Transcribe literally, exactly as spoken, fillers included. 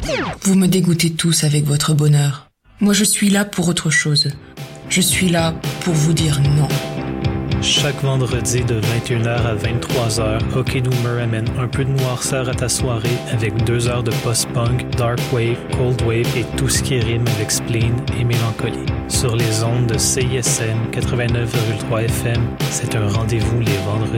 Vous me dégoûtez tous avec votre bonheur. Moi, je suis là pour autre chose. Je suis là pour vous dire non. Chaque vendredi de vingt et une heures à vingt-trois heures, Hockey Doomer amène un peu de noirceur à ta soirée avec deux heures de post-punk, dark wave, cold wave et tout ce qui rime avec spleen et mélancolie. Sur les ondes de C I S M quatre-vingt-neuf virgule trois F M, c'est un rendez-vous les vendredis.